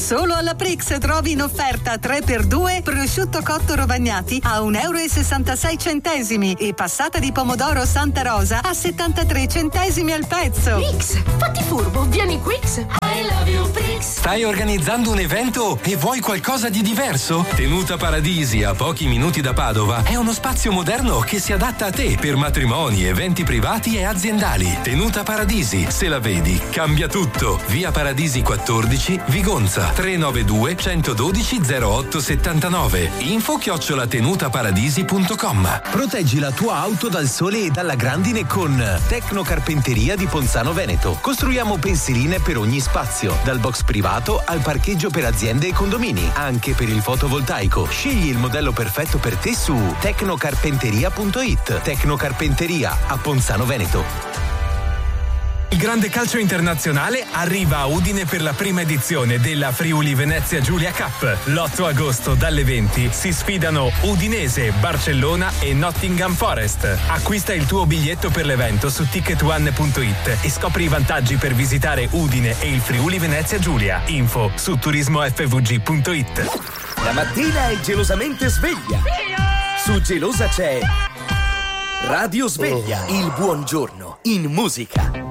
Solo alla Prix trovi in offerta 3x2 prosciutto cotto Rovagnati a €1,66 e passata di pomodoro Santa Rosa a 73 centesimi al pezzo. Prix, fatti furbo, vieni Quix. I love you Prix. Stai organizzando un evento e vuoi qualcosa di diverso? Tenuta Paradisi, a pochi minuti da Padova, è uno spazio moderno che si adatta a te per matrimoni, eventi privati e aziendali. Tenuta Paradisi, se la vedi, cambia tutto. Via Paradisi 14, Vigonza, 392 112 0879. info@tenutaparadisi.com. Proteggi la tua auto dal sole e dalla grandine con Tecnocarpenteria di Ponzano Veneto. Costruiamo pensiline per ogni spazio, dal box privato al parcheggio per aziende e condomini, anche per il fotovoltaico. Scegli il modello perfetto per te su tecnocarpenteria.it. Tecnocarpenteria a Ponzano Veneto. Il grande calcio internazionale arriva a Udine per la prima edizione della Friuli Venezia Giulia Cup. L'8 agosto dalle 20 si sfidano Udinese, Barcellona e Nottingham Forest. Acquista il tuo biglietto per l'evento su ticketone.it e scopri i vantaggi per visitare Udine e il Friuli Venezia Giulia. Info su turismofvg.it. La mattina è gelosamente sveglia. Su Gelosa c'è Radio Sveglia, il buongiorno in musica.